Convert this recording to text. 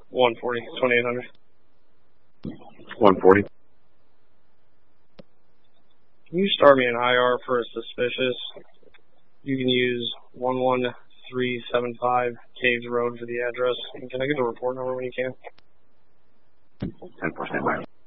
140, 2800. 140. Can you start me an IR for a suspicious? You can use 11375 Caves Road for the address. And can I get the report number when you can? 10% back.